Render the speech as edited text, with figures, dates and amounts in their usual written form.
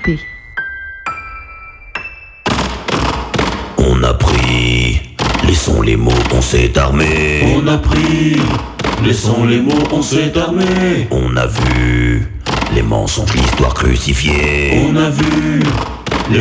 RP. On a pris, laissons les mots, on s'est armé. On a pris, laissons les mots, on s'est armé. On a vu les mensonges, l'histoire crucifiée. On a vu